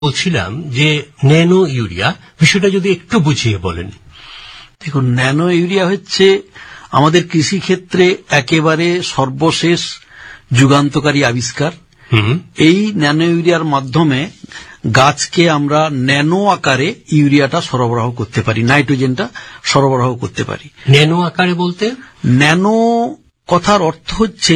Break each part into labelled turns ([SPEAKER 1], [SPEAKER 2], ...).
[SPEAKER 1] বলছিলাম যে nano urea বিষয়টা যদি একটু বুঝিয়ে বলেন।
[SPEAKER 2] দেখুন, ন্যানো ইউরিয়া হচ্ছে আমাদের কৃষিক্ষেত্রে একেবারে সর্বশেষ যুগান্তকারী আবিষ্কার। এই ন্যানো ইউরিয়ার মাধ্যমে গাছকে আমরা ন্যানো আকারে ইউরিয়াটা সরবরাহ করতে পারি, নাইট্রোজেনটা সরবরাহ করতে পারি।
[SPEAKER 1] ন্যানো আকারে বলতে
[SPEAKER 2] ন্যানো কথার অর্থ হচ্ছে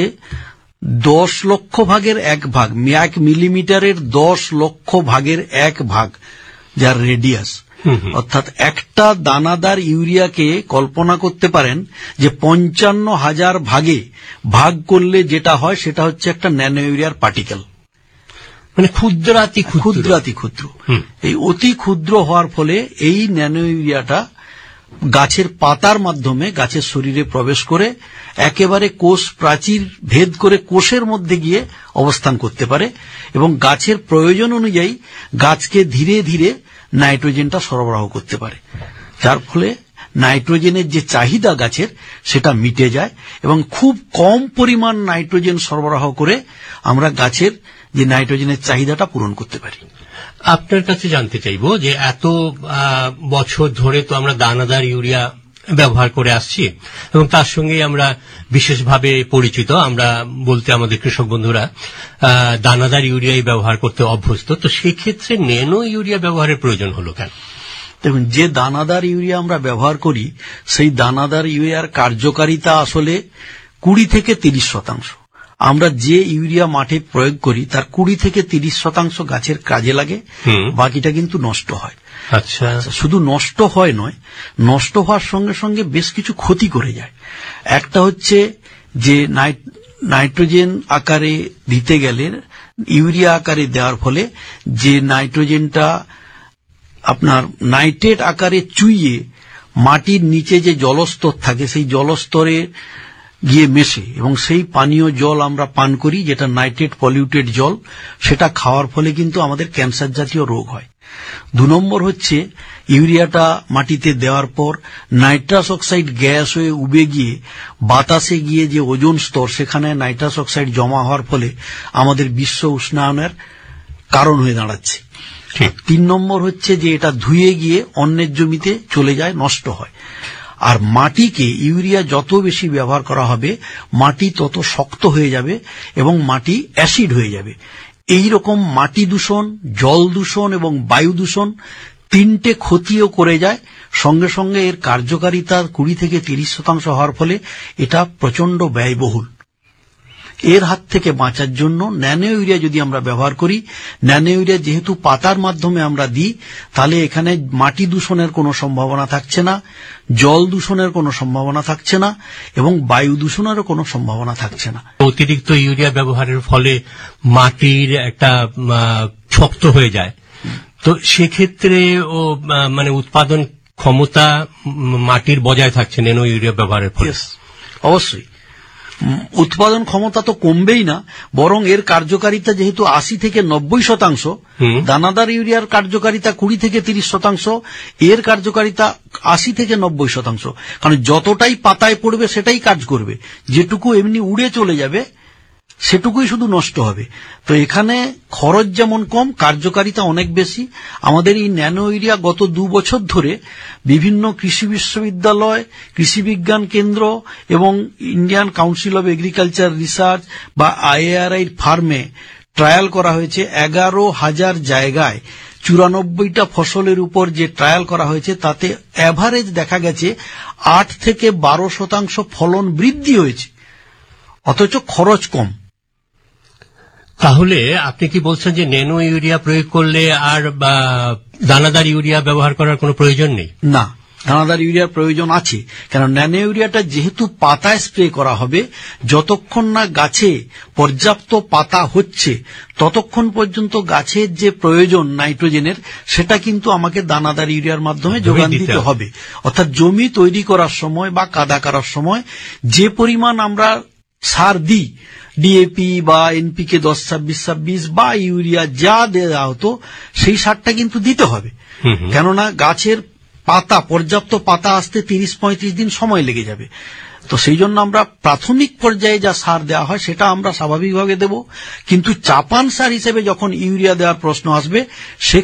[SPEAKER 2] 10 লক্ষ ভাগের 1 ভাগ, 1 মিলিমিটারের 10 লক্ষ ভাগের 1 ভাগ, যার রেডিয়াস। অর্থাৎ একটা দানাদার ইউরিয়াকে কল্পনা করতে পারেন যে 55,000 ভাগে ভাগ করলে যেটা হয় সেটা হচ্ছে একটা ন্যানো ইউরিয়ার পার্টিকেল,
[SPEAKER 1] মানে ক্ষুদ্রাতি
[SPEAKER 2] ক্ষুদ্র। এই অতি ক্ষুদ্র হওয়ার ফলে এই ন্যানো ইউরিয়াটা গাছের পাতার মাধ্যমে গাছের শরীরে প্রবেশ করে একেবারে কোষ প্রাচীর ভেদ করে কোষের মধ্যে গিয়ে অবস্থান করতে পারে এবং গাছের প্রয়োজন অনুযায়ী গাছকে ধীরে ধীরে নাইট্রোজেনটা সরবরাহ করতে পারে, যার ফলে নাইট্রোজেনের যে চাহিদা গাছের সেটা মিটে যায় এবং খুব কম পরিমাণ নাইট্রোজেন সরবরাহ করে আমরা গাছের যে নাইট্রোজেনের চাহিদাটা পূরণ করতে পারি।
[SPEAKER 1] আপনার কাছে জানতে চাইব যে এত বছর ধরে তো আমরা দানাদার ইউরিয়া ব্যবহার করে আসছি এবং তার সঙ্গে আমরা বিশেষভাবে পরিচিত, আমরা বলতে আমাদের কৃষক বন্ধুরা দানাদার ইউরিয়াই ব্যবহার করতে অভ্যস্ত। তো সেক্ষেত্রে ন্যানো ইউরিয়া ব্যবহারের প্রয়োজন হলো কেন?
[SPEAKER 2] দেখুন, যে দানাদার ইউরিয়া আমরা ব্যবহার করি সেই দানাদার ইউরিয়ার কার্যকারিতা আসলে 20 থেকে 30%। আমরা যে ইউরিয়া মাঠে প্রয়োগ করি তার 20 থেকে 30% গাছের কাজে লাগে, বাকিটা কিন্তু নষ্ট হয়।
[SPEAKER 1] আচ্ছা,
[SPEAKER 2] শুধু নষ্ট হয় নয়, নষ্ট হওয়ার সঙ্গে সঙ্গে বেশ কিছু ক্ষতি করে যায়। একটা হচ্ছে যে নাইট্রোজেন আকারে দিতে গেলে ইউরিয়া আকারে দেওয়ার ফলে যে নাইট্রোজেনটা আপনার নাইট্রেট আকারে চুইয়ে মাটির নিচে যে জলস্তর থাকে সেই জলস্তরে গিয়ে মেশে এবং সেই পানীয় জল আমরা পান করি যেটা নাইট্রেট পলিউটেড জল, সেটা খাওয়ার ফলে কিন্তু আমাদের ক্যান্সার জাতীয় রোগ হয়। 2 নম্বর হচ্ছে ইউরিয়াটা মাটিতে দেওয়ার পর নাইট্রাস অক্সাইড গ্যাস হয়ে উবে গিয়ে বাতাসে গিয়ে যে ওজোন স্তর সেখানে নাইট্রাস অক্সাইড জমা হওয়ার ফলে আমাদের বিশ্ব উষ্ণায়নের কারণ হয়ে দাঁড়াচ্ছে। 3 নম্বর হচ্ছে যে এটা ধুয়ে গিয়ে অন্যের জমিতে চলে যায়, নষ্ট হয়। আর মাটিকে ইউরিয়া যত বেশি ব্যবহার করা হবে মাটি তত শক্ত হয়ে যাবে এবং মাটি অ্যাসিড হয়ে যাবে। এই রকম মাটি দূষণ, জল দূষণ এবং বায়ু দূষণ 3টে ক্ষতিও করে যায়। সঙ্গে সঙ্গে এর কার্যকারিতা 20 থেকে 30% হওয়ার ফলে এটা প্রচন্ড ব্যয়বহুল। এর হাত থেকে বাঁচার জন্য ন্যানো ইউরিয়া যদি আমরা ব্যবহার করি, ন্যানো ইউরিয়া যেহেতু পাতার মাধ্যমে আমরা দিই, তাহলে এখানে মাটি দূষণের কোনো সম্ভাবনা থাকছে না, জল দূষণের কোনো সম্ভাবনা থাকছে না এবং বায়ু দূষণেরও কোনো সম্ভাবনা থাকছে না।
[SPEAKER 1] অতিরিক্ত ইউরিয়া ব্যবহারের ফলে মাটির একটা শক্ত হয়ে যায়, তো সেক্ষেত্রে ও মানে উৎপাদন ক্ষমতা মাটির বজায় থাকছে ন্যানো ইউরিয়া ব্যবহারের ফলে।
[SPEAKER 2] অবশ্যই উৎপাদন ক্ষমতা তো কমবেই না, বরং এর কার্যকারিতা যেহেতু 80 থেকে 90%, দানাদার ইউরিয়ার কার্যকারিতা 20 থেকে 30%, এর কার্যকারিতা 80 থেকে 90%। কারণ যতটাই পাতায় পড়বে সেটাই কাজ করবে, যেটুকু এমনি উড়ে চলে যাবে সেটুকুই শুধু নষ্ট হবে। তো এখানে খরচ যেমন কম, কার্যকারিতা অনেক বেশি। আমাদের এই ন্যানো ইউরিয়া গত 2 বছর ধরে বিভিন্ন কৃষি বিশ্ববিদ্যালয়, কৃষি বিজ্ঞান কেন্দ্র এবং Indian council of agriculture research বা IARI ফার্মে ট্রায়াল করা হয়েছে। 11,000 জায়গায় 94টা ফসলের উপর যে ট্রায়াল করা হয়েছে তাতে অ্যাভারেজ দেখা গেছে 8 থেকে 12% ফলন বৃদ্ধি হয়েছে, অথচ খরচ কম।
[SPEAKER 1] তাহলে আপনি কি বলছেন যে ন্যানো ইউরিয়া প্রয়োগ করলে আর দানাদার ইউরিয়া ব্যবহার করার কোনো প্রয়োজন নেই?
[SPEAKER 2] না, দানাদার ইউরিয়ার প্রয়োজন আছে। কারণ ন্যানো ইউরিয়াটা যেহেতু পাতায় স্প্রে করা হবে, যতক্ষণ না গাছে পর্যাপ্ত পাতা হচ্ছে ততক্ষণ পর্যন্ত গাছের যে প্রয়োজন নাইট্রোজেনের সেটা কিন্তু আমাকে দানাদার ইউরিয়ার মাধ্যমে যোগান দিতে হবে। অর্থাৎ জমি তৈরি করার সময় বা কাদা করার সময় যে পরিমাণ আমরা সার দিই, ডিএপি বা এনপিকে 10-26-26 বা ইউরিয়া যা দেওয়া হতো সেই সারটা কিন্তু দিতে হবে। কেননা গাছের পাতা, পর্যাপ্ত পাতা আসতে 30-35 দিন সময় লেগে যাবে। তো সেই জন্য আমরা প্রাথমিক পর্যায়ে যা সার দেওয়া হয় সেটা আমরা স্বাভাবিকভাবে দেব, কিন্তু চাপান সার হিসেবে যখন ইউরিয়া দেওয়ার প্রশ্ন আসবে